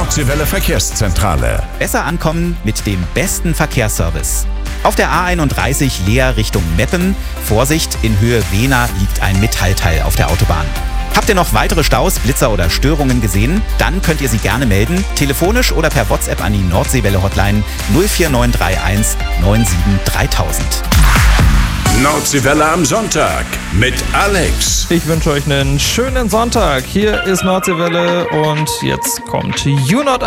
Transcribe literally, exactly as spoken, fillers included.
Nordseewelle Verkehrszentrale. Besser ankommen mit dem besten Verkehrsservice. Auf der A einunddreißig Leer Richtung Meppen. Vorsicht, in Höhe Wehna liegt ein Metallteil auf der Autobahn. Habt ihr noch weitere Staus, Blitzer oder Störungen gesehen? Dann könnt ihr sie gerne melden, telefonisch oder per WhatsApp an die Nordseewelle-Hotline null vier neun drei eins neun sieben dreitausend. Nordseewelle am Sonntag mit Alex. Ich wünsche euch einen schönen Sonntag. Hier ist Nordseewelle und jetzt kommt You Not